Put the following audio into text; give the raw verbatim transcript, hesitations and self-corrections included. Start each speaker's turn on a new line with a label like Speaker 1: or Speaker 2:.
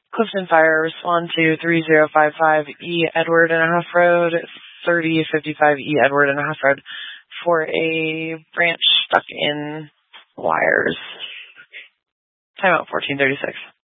Speaker 1: Clifton Fire, respond to three zero five five E Edward and a half Road, thirty fifty-five E Edward and a half Road for a branch stuck in wires. Timeout fourteen thirty-six.